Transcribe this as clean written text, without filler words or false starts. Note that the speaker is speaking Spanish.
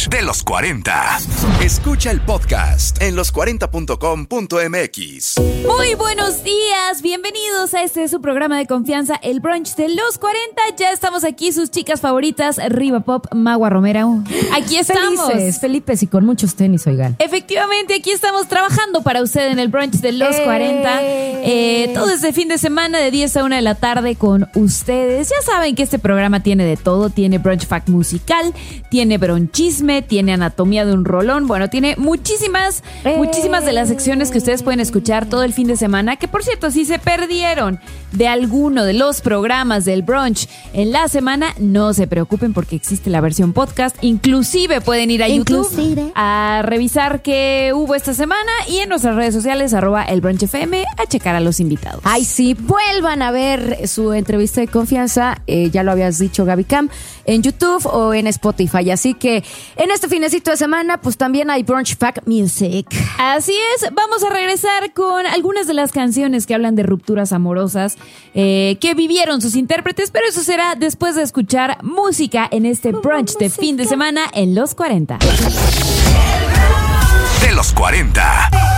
brunch de los 40. Escucha el podcast en los40.com.mx. Muy buenos días, bienvenidos a este su programa de confianza, el brunch de los 40. Ya estamos aquí, sus chicas favoritas, Riva Pop, Magua Romero. Aquí estamos. Felices y con muchos tenis, oigan. Efectivamente, aquí estamos trabajando para usted en el brunch de los 40. Todo este fin de semana de 10 a 1 de la tarde con ustedes. Ya saben que este programa tiene de todo. Tiene brunch fact musical, tiene bronchisme, tiene anatomía de un rolón. Bueno, tiene muchísimas de las secciones que ustedes pueden escuchar todo el fin de semana. Que por cierto, si se perdieron de alguno de los programas del brunch en la semana, no se preocupen porque existe la versión podcast. Inclusive pueden ir a YouTube a revisar qué hubo esta semana y en nuestras redes sociales @elbrunchfm a checar a los invitados. Ay, sí, vuelvan a ver su entrevista de confianza, ya lo habías dicho, Gaby Cam, en YouTube o en Spotify. Así que en este finecito de semana, pues también hay Brunch Fact Music. Así es, vamos a regresar con algunas de las canciones que hablan de rupturas amorosas que vivieron sus intérpretes, pero eso será después de escuchar música en este brunch de fin de semana en los 40. De los 40.